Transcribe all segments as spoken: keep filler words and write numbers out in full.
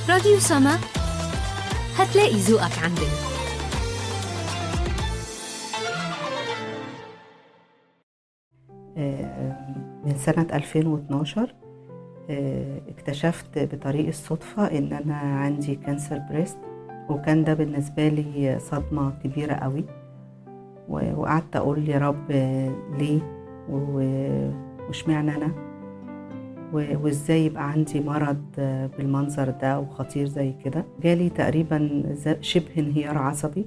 راديو سما، هتلاقي ذوقك عندنا. من سنة ألفين واثناشر اكتشفت بطريق الصدفة إن أنا عندي كانسر بريست، وكان ده بالنسبة لي صدمة كبيرة قوي. وقعدت أقول يا رب ليه وشمعنا أنا، وإزاي يبقى عندي مرض بالمنظر ده وخطير زي كده. جالي تقريبا شبه انهيار عصبي،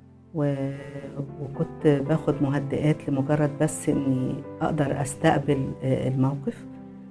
وكنت باخد مهدئات لمجرد بس إني أقدر أستقبل الموقف.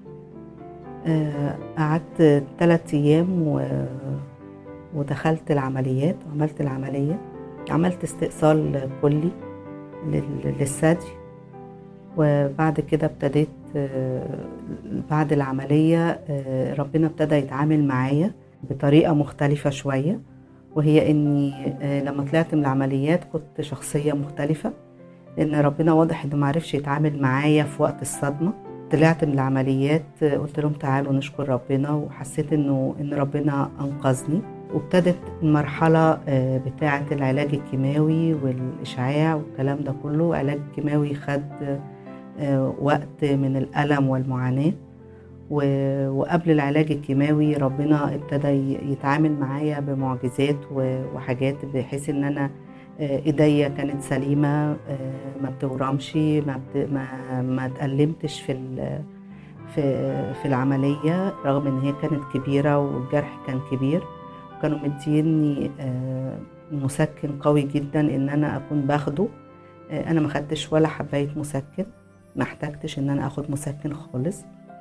قعدت ثلاثة أيام ودخلت العمليات وعملت العملية. عملت استئصال كلي للثدي، وبعد كده ابتديت بعد العملية ربنا ابتدى يتعامل معايا بطريقة مختلفة شوية، وهي اني لما طلعت من العمليات كنت شخصية مختلفة، لان ربنا واضح انه معرفش يتعامل معايا في وقت الصدمة. طلعت من العمليات قلت لهم تعالوا نشكر ربنا، وحسيت انه ان ربنا انقذني. وابتدت المرحلة بتاعة العلاج الكيماوي والإشعاع والكلام ده كله. علاج كيماوي خد وقت من الألم والمعاناة، وقبل العلاج الكيماوي ربنا ابتدى يتعامل معايا بمعجزات وحاجات، بحيث ان انا ايديا كانت سليمة، ما بتورمش، ما بت... ما ما تألمتش في ال... في في العملية، رغم ان هي كانت كبيرة والجرح كان كبير. كانوا مديني مسكن قوي جدا ان انا اكون باخده. انا ما خدتش ولا حباية مسكن، ما احتاجتش ان انا اخد مسكن خالص.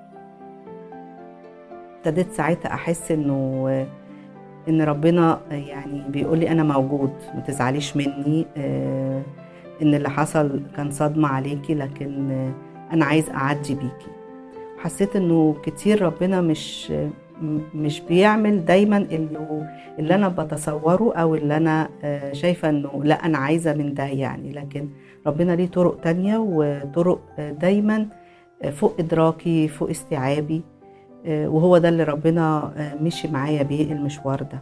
ابتديت ساعتها احس انه ان ربنا يعني بيقول لي انا موجود، ما تزعليش مني، ان اللي حصل كان صدمة عليكي، لكن انا عايز اعدي بيكي. حسيت انه كتير ربنا مش مش بيعمل دايما اللي, اللي انا بتصوره او اللي انا شايفة انه لا انا عايزة من ده يعني، لكن ربنا ليه طرق تانية، وطرق دايما فوق ادراكي، فوق استيعابي، وهو ده اللي ربنا مشي معايا بيه المشوار ده.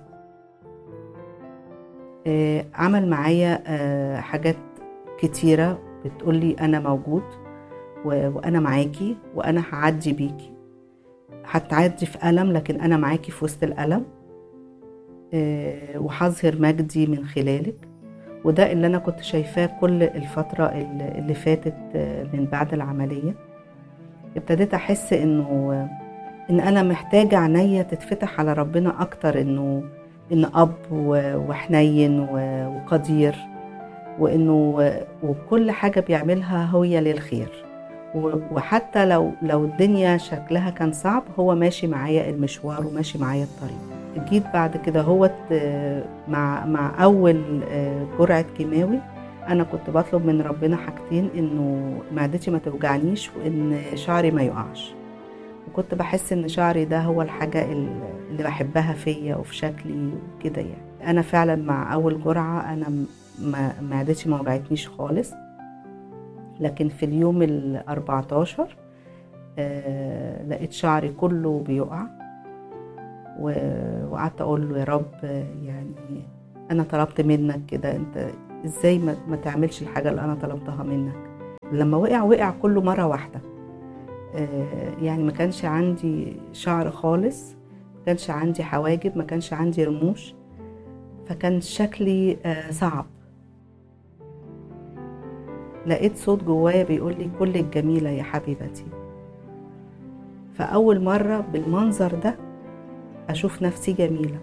عمل معايا حاجات كتيرة بتقولي أنا موجود وأنا معاكي وأنا هعدي بيكي. هتعدي في ألم، لكن أنا معاكي في وسط الألم، وحظهر مجدي من خلالك. وده اللي أنا كنت شايفاه كل الفترة اللي فاتت من بعد العملية. ابتديت أحس إنه إن أنا محتاجة عناية تتفتح على ربنا أكتر، إنه إن أب وحنين وقدير، وإنه وكل حاجة بيعملها هي للخير. وحتى لو لو الدنيا شكلها كان صعب، هو ماشي معايا المشوار وماشي معايا الطريق. جيت بعد كده هو مع مع أول جرعة كيماوي أنا كنت بطلب من ربنا حاجتين، إنه معدتي ما توجعنيش وإن شعري ما يقعش. وكنت بحس ان شعري ده هو الحاجة اللي بحبها فيا وفي شكلي وكده يعني. انا فعلا مع اول جرعة انا معدتي ما وجعتنيش خالص، لكن في اليوم الاربعتاشر آه لقيت شعري كله بيقع، وقعدت اقول له يا رب يعني انا طلبت منك كده، انت ازاي ما تعملش الحاجة اللي انا طلبتها منك؟ لما وقع وقع كله مرة واحدة، يعني ما كانش عندي شعر خالص، ما كانش عندي حواجب، ما كانش عندي رموش، فكان شكلي صعب. لقيت صوت جوايا بيقول لي كلك جميلة يا حبيبتي. فأول مرة بالمنظر ده أشوف نفسي جميلة،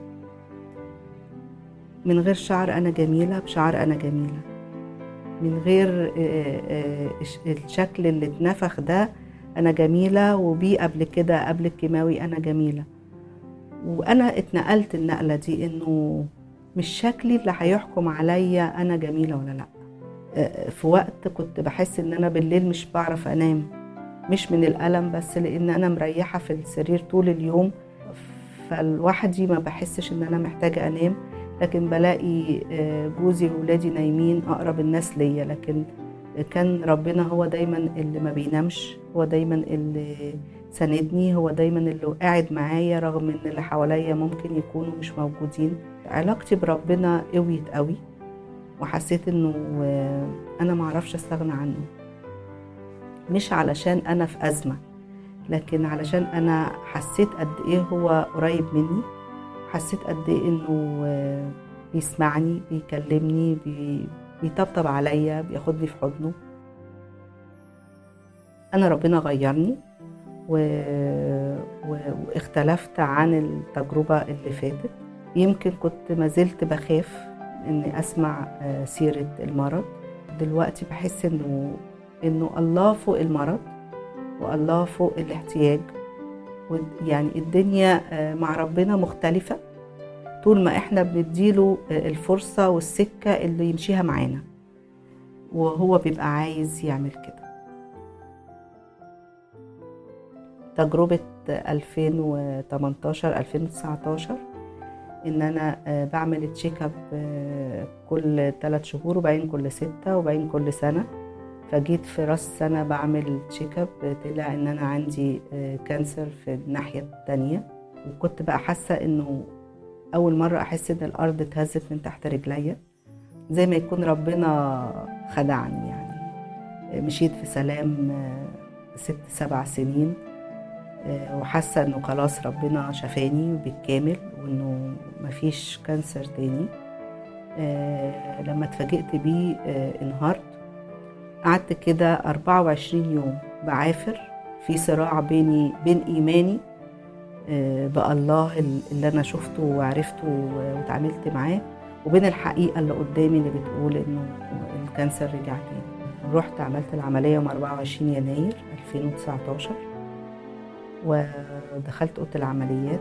من غير شعر أنا جميلة، بشعر أنا جميلة، من غير الشكل اللي اتنفخ ده أنا جميلة، وبيه قبل كده قبل الكيماوي أنا جميلة. وأنا اتنقلت النقلة دي، إنه مش شكلي اللي هيحكم عليا أنا جميلة ولا لأ. في وقت كنت بحس إن أنا بالليل مش بعرف أنام، مش من الألم بس، لأن أنا مريحة في السرير طول اليوم، فالوحدي ما بحسش إن أنا محتاجة أنام، لكن بلاقي جوزي وولادي نايمين، أقرب الناس ليا، لكن كان ربنا هو دايما اللي ما بينامش، هو دايما اللي ساندني، هو دايما اللي قاعد معايا رغم ان اللي حواليا ممكن يكونوا مش موجودين. علاقتي بربنا قويت قوي، وحسيت انه انا معرفش استغنى عنه، مش علشان انا في ازمة، لكن علشان انا حسيت قد ايه هو قريب مني، حسيت قد ايه انه بيسمعني، بيكلمني، بي... بيطبطب عليا، بياخدني في حضنه. انا ربنا غيرني و... و... واختلفت عن التجربة اللي فاتت. يمكن كنت ما زلت بخاف اني اسمع سيرة المرض. دلوقتي بحس انه انه الله فوق المرض، والله فوق الاحتياج، يعني الدنيا مع ربنا مختلفة طول ما احنا بنديله الفرصة والسكة اللي يمشيها معانا، وهو بيبقى عايز يعمل كده. تجربة ألفين وتمنتاشر ألفين وتسعتاشر ان انا بعمل تشيك اب كل ثلاث شهور، وبعدين كل ستة، وبعدين كل سنة. فجيت في راس سنة بعمل تشيك اب، طلع ان انا عندي كانسر في الناحية التانية. وكنت بقى حاسة انه اول مرة احس ان الارض اتهزت من تحت رجليا، زي ما يكون ربنا خدعني. يعني مشيت في سلام ست سبع سنين، وحاسة انه خلاص ربنا شفاني بالكامل، وانه مفيش كانسر تاني. لما اتفاجئت بيه انهارت. قعدت كده أربعة وعشرين يوم بعافر في صراع بيني بين إيماني بالله اللي أنا شفته وعرفته وتعاملت معاه، وبين الحقيقة اللي قدامي اللي بتقول إنه الكانسر رجع تاني. رحت عملت العملية يوم أربعة وعشرين يناير ألفين وتسعتاشر، ودخلت أوضة العمليات.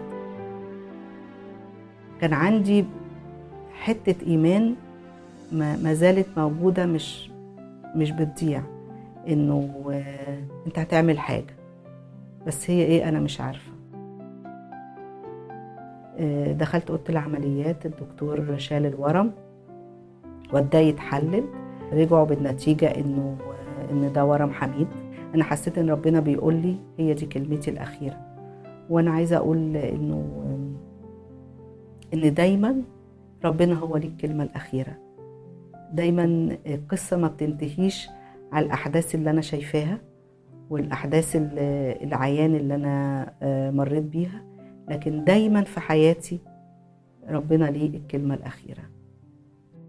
كان عندي حتة إيمان ما زالت موجودة، مش مش بتضيع، انه انت هتعمل حاجة، بس هي ايه انا مش عارفة. دخلت اوضه العمليات، الدكتور شال الورم وده يتحلل، رجعوا بالنتيجة انه ان ده ورم حميد. انا حسيت ان ربنا بيقول لي هي دي كلمتي الاخيرة. وانا عايزة اقول انه ان دايما ربنا هو ليه الكلمة الاخيرة. دايما القصة ما بتنتهيش على الأحداث اللي أنا شايفاها والأحداث العيان اللي أنا مريت بيها، لكن دايما في حياتي ربنا ليه الكلمة الأخيرة.